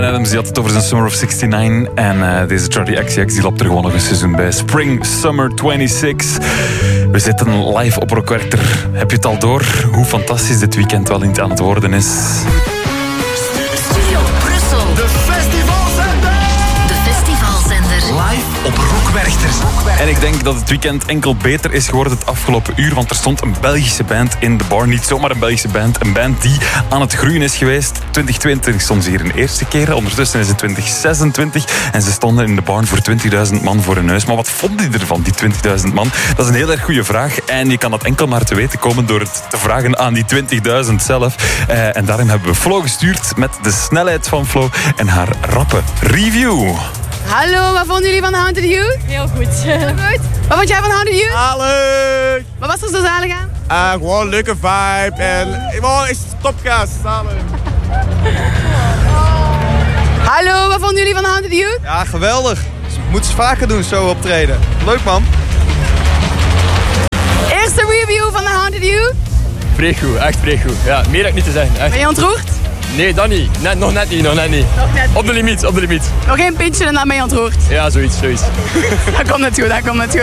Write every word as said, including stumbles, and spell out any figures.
Bryan Adams die had het over zijn Summer of zesennegentig. En uh, deze Charli X C X die loopt er gewoon nog een seizoen bij. Spring Summer tweeënzestig. We zitten live op Rock Werchter. Heb je het al door hoe fantastisch dit weekend wel niet aan het worden is? Studio Brussel. De festivalzender. De festivalzender. Live op Rock Werchter. En ik denk dat het weekend enkel beter is geworden het afgelopen uur, want er stond een Belgische band in de bar. Niet zomaar een Belgische band, een band die aan het groeien is geweest. twintig tweeëntwintig stond ze hier een eerste keer, ondertussen is het twintig zesentwintig en ze stonden in de bar voor twintigduizend man voor hun neus. Maar wat vonden die ervan, die twintigduizend man? Dat is een heel erg goede vraag en je kan dat enkel maar te weten komen door het te vragen aan die twintigduizend zelf. Uh, en daarom hebben we Flo gestuurd met de snelheid van Flo en haar rappe review. Hallo, wat vonden jullie van Haunted Youth? Heel goed. Heel goed. Wat vond jij van Haunted Youth? Zalig! Wat was er zo zalig aan? Uh, gewoon een leuke vibe en gewoon is topgas, zalig. Hallo, wat vonden jullie van Haunted Youth? Ja, geweldig. Moeten ze vaker doen, zo optreden. Leuk man. Eerste review van de Haunted Youth. Vrij goed, echt vrij goed. Ja, meer heb ik niet te zeggen. Echt. Ben je ontroerd? Nee, dat niet. Net, nog net niet, nog net niet. Nog net. Op de limiet, op de limiet. Nog één pintje en dan ben je ontroerd. Ja, zoiets, zoiets. Dat komt net goed, dat komt net goed.